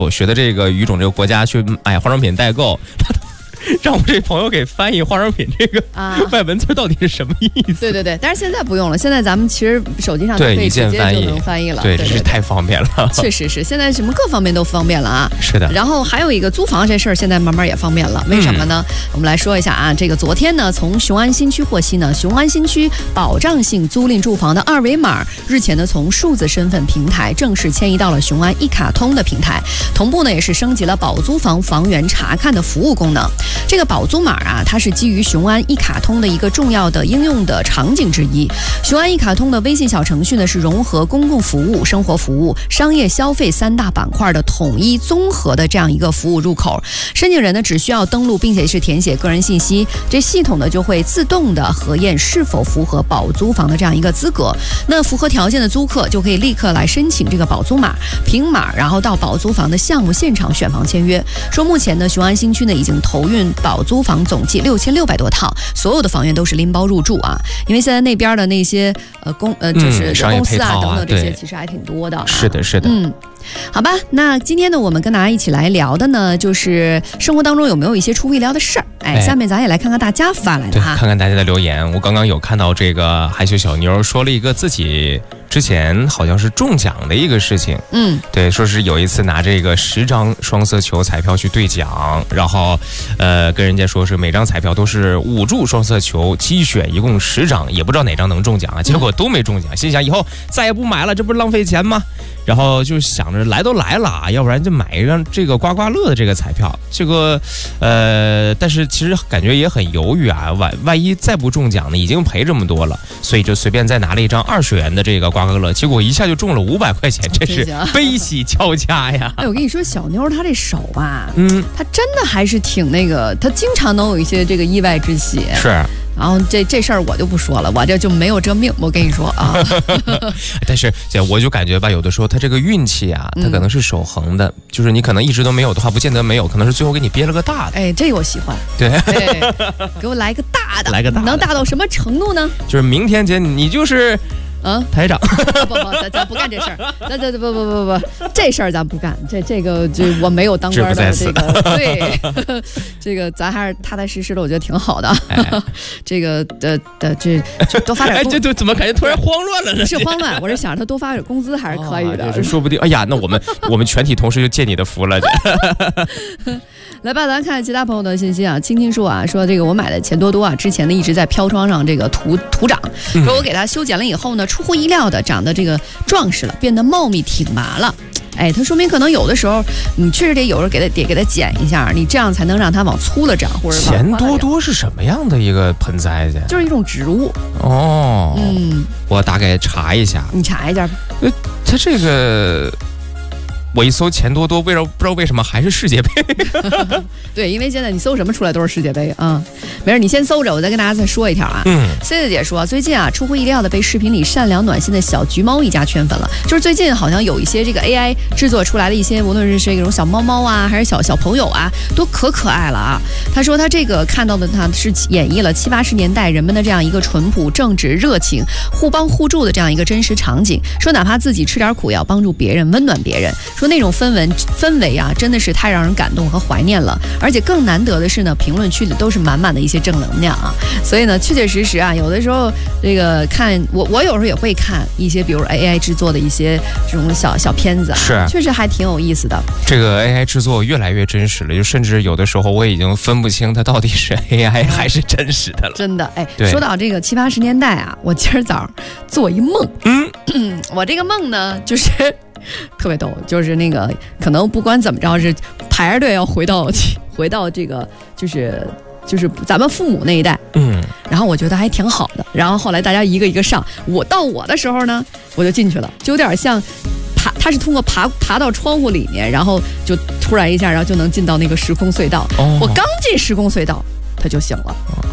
我学的这个语种这个国家去买化妆品代购，他让我这朋友给翻译化妆品这个外文字到底是什么意思？ 对对对，但是现在不用了，现在咱们其实手机上就可以直接就能翻译了。 对，这是太方便了。 确实是，现在什么各方面都方便了啊。 是的。 然后还有一个租房这事儿，现在慢慢也方便了。为什么呢？我们来说一下啊，这个昨天呢，从雄安新区获悉呢，雄安新区保障性租赁住房的二维码日前呢，从数字身份平台正式迁移到了雄安一卡通的平台，同步呢也是升级了保租房房源查看的服务功能。这个保租码啊，它是基于雄安一卡通的一个重要的应用的场景之一。雄安一卡通的微信小程序呢，是融合公共服务、生活服务、商业消费3大板块的统一综合的这样一个服务入口。申请人呢，只需要登录并且是填写个人信息，这系统呢就会自动的核验是否符合保租房的这样一个资格。那符合条件的租客就可以立刻来申请这个保租码，凭码然后到保租房的项目现场选房签约。说目前呢，雄安新区呢已经投运保租房总计6600多套，所有的房源都是拎包入住啊。因为现在那边的那些就是公司啊等等这些其实还挺多的。 是的，是的。 好吧，那今天呢，我们跟大家一起来聊的呢，就是生活当中有没有一些出乎意料的事儿。下面咱也来看看大家发来的哈， 看看大家的留言。我刚刚有看到这个害羞小妞说了一个自己之前好像是中奖的一个事情。对，说是有一次拿这个10张双色球彩票去兑奖，然后跟人家说是每张彩票都是5注双色球机选，一共10张，也不知道哪张能中奖啊，结果都没中奖。心想以后再也不买了，这不是浪费钱吗？然后就想着来都来了，要不然就买一张这个刮刮乐的这个彩票。这个但是其实感觉也很犹豫啊，万一再不中奖呢，已经赔这么多了，所以就随便再拿了一张20元的这个刮刮乐，结果一下就中了500块钱，这是悲喜交加呀！ 我跟你说，小妞她这手啊，她真的还是挺那个，她经常能有一些这个意外之喜。 是。 然后这事儿我就不说了，我这就没有这命，我跟你说啊。 但是我就感觉吧，有的时候他这个运气啊，他可能是守恒的，就是你可能一直都没有的话，不见得没有，可能是最后给你憋了个大的。 这个我喜欢。对，给我来个大的， 来个大的， 能大到什么程度呢？ 就是明天姐你就是。台长， 不，咱不干这事儿，咱不，这事儿咱不干，这个就我没有当官的这个，对，这个咱还是踏踏实实的，我觉得挺好的。这个这多发点， 这怎么感觉突然慌乱了呢？ 不是慌乱，我是想他多发点工资还是可以的， 说不定。哎呀，那我们全体同事就借你的福了。 来吧，咱看其他朋友的信息啊。青青说啊，说这个我买的钱多多啊，之前呢一直在飘窗上这个涂长，说我给它修剪了以后呢，出乎意料的长得这个壮实了，变得茂密挺拔了。它说明可能有的时候你确实得有时候得给它剪一下，你这样才能让它往粗了长，或者钱多多是什么样的一个盆栽去？ 就是一种植物。 我大概查一下。 你查一下。 它这个。我一搜钱多多，不知道为什么还是世界杯。 对，因为现在你搜什么出来都是世界杯啊。没事，你先搜着，我再跟大家再说一条啊。C 子姐说，最近啊，出乎意料的被视频里善良暖心的小橘猫一家圈粉了。就是最近好像有一些这个 AI 制作出来的一些，无论是这种小猫猫啊，还是小朋友啊，都可爱了啊。他说他这个看到的他是演绎了70、80年代人们的这样一个淳朴、正直、热情、互帮互助的这样一个真实场景。说哪怕自己吃点苦，也要帮助别人，温暖别人。说那种氛围啊，真的是太让人感动和怀念了。而且更难得的是呢，评论区里都是满满的一些正能量啊。所以呢，确实啊，有的时候这个看我有时候也会看一些，比如 AI 制作的一些这种小片子啊， 是确实还挺有意思的。 这个 AI 制作越来越真实了，就甚至有的时候我已经分不清它到底是 AI 还是真实的了。 真的，说到这个70、80年代啊，我今儿早上做一梦，我这个梦呢就是。特别逗，就是那个可能不管怎么着是排着队要回到这个就是咱们父母那一代，然后我觉得还挺好的。然后后来大家一个一个上，到我的时候呢，我就进去了，就有点像他是通过爬到窗户里面，然后就突然一下，然后就能进到那个时空隧道。我刚进时空隧道，他就醒了。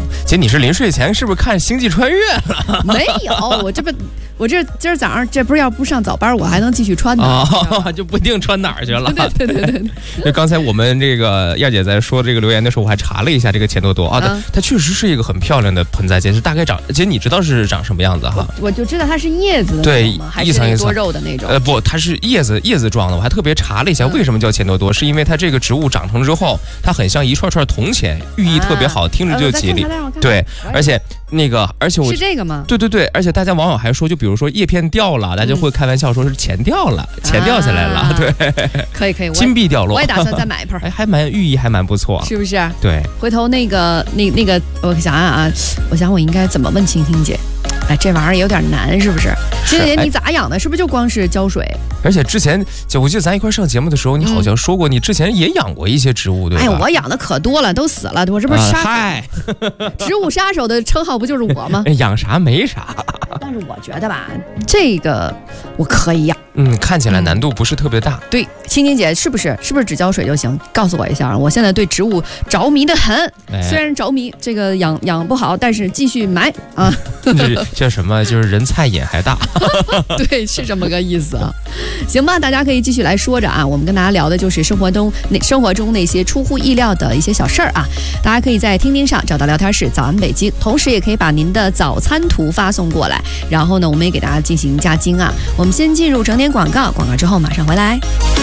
姐，你是临睡前是不是看《星际穿越》了？ 没有，我这今儿早上这不是要不上早班，我还能继续穿呢， 就不定穿哪儿去了。 对。 就刚才我们这个燕姐在说这个留言的时候，我还查了一下这个钱多多啊，它确实是一个很漂亮的盆栽结，是大概长，姐你知道是长什么样子哈？ 我就知道它是叶子的对， 一层一层多肉的那种。 不，它是叶子状的。我还特别查了一下，为什么叫钱多多，是因为它这个植物长成之后，它很像一串串铜钱，寓意特别好，听着就吉利。对，而且我是这个吗？ 对，而且大家网友还说，就比如说叶片掉了，大家会开玩笑说是钱掉了，钱掉下来了。对， 可以， 金币掉落。 我也打算再买一盆， 寓意还蛮不错， 是不是？ 对， 回头那个，我想啊，我想我应该怎么问晴晴姐？哎，这玩意儿有点难，是不是？晴姐，你咋养的？是不是就光是浇水？ 而且之前我记得咱一块上节目的时候，你好像说过，你之前也养过一些植物，对吧？ 哎，我养的可多了，都死了，我这不是植物杀手的称号不就是我吗？ 养啥没啥。 但是我觉得吧，这个我可以养。 看起来难度不是特别大。 对，青青姐是不是只浇水就行？告诉我一下，我现在对植物着迷的很。虽然着迷，这个养不好，但是继续埋啊。 这什么？就是人菜瘾还大。 对，是这么个意思啊。行吧，大家可以继续来说着啊。我们跟大家聊的就是生活中那些出乎意料的一些小事儿啊。大家可以在听听上找到聊天室早安北京，同时也可以把您的早餐图发送过来，然后呢，我们也给大家进行加精啊。我们先进入整点广告之后马上回来。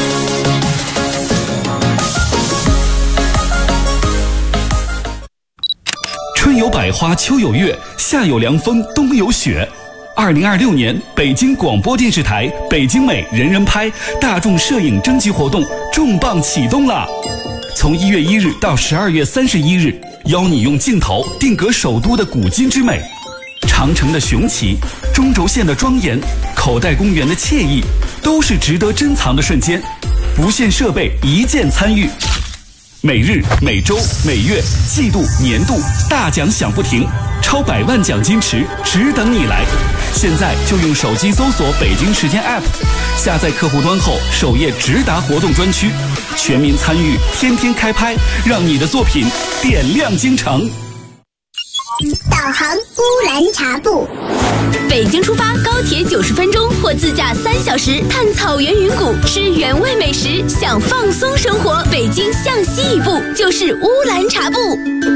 春有百花，秋有月，夏有凉风，冬有雪。2026年北京广播电视台北京美人人拍大众摄影征集活动重磅启动了，从1月1日到12月31日，邀你用镜头定格首都的古今之美，长城的雄奇，中轴线的庄严，口袋公园的惬意，都是值得珍藏的瞬间。不限设备，一键参与。每日、每周、每月、季度、年度大奖响不停，超100万奖金池只等你来。现在就用手机搜索北京时间 App， 下载客户端后，首页直达活动专区，全民参与，天天开拍，让你的作品点亮京城。 导航乌兰察布，北京出发高铁90分钟，或自驾3小时，探草原云谷，吃原味美食，享放松生活。北京向西一步就是乌兰察布。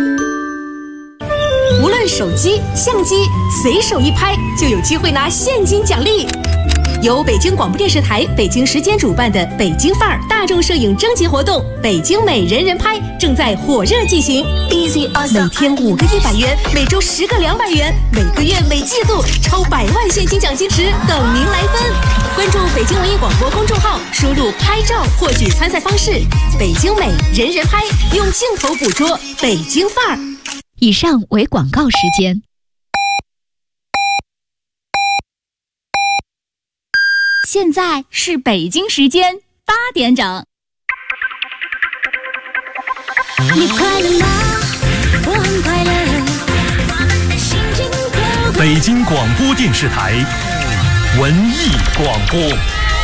无论手机、相机，随手一拍就有机会拿现金奖励。由北京广播电视台北京时间主办的北京范儿大众摄影征集活动北京美人人拍正在火热进行，每天5个100元，每周10个200元，每个月每季度超100万现金奖金池等您来分。关注北京文艺广播公众号，输入拍照获取参赛方式。北京美人人拍，用镜头捕捉北京范儿。 以上为广告时间。现在是北京时间8点整。 你快乐吗？我很快乐。 北京广播电视台文艺广播。